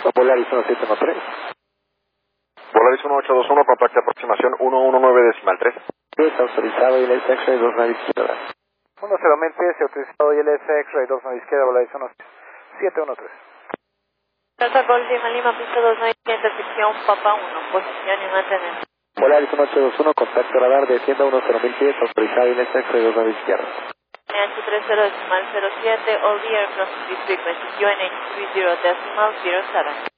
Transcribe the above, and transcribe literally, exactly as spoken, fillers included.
Polaris uno siete uno tres. Polaris uno ocho dos uno, contacto de aproximación uno uno nueve decimal tres. Es autorizado y el X-Ray dos nave izquierda. uno cero mente, se autorizado y el X-Ray dos nave izquierda, Polaris uno siete uno tres. Delta Golf Lima Lima, pista dos nueve, intersección Papa uno, posición y mantener. Polaris uno ocho dos uno, contacto radar de Hacienda uno cero mil pies, autorizado y el X-Ray dos nave izquierda. N H tres cero decimal cero siete, all the aircraft in this frequency, U N H three zero decimal zero seven.